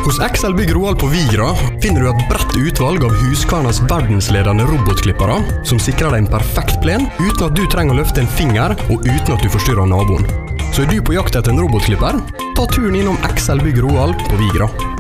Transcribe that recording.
Hos XL Bygg Roald på Vigra finner du et bredt utvalg av Husqvarnas verdensledende robotklippere som sikrer deg en perfekt plen uten at du trenger å løfte en finger og uten at du forstyrrer naboen. Så er du på jakt etter en robotklipper? Ta turen innom XL Bygg Roald på Vigra.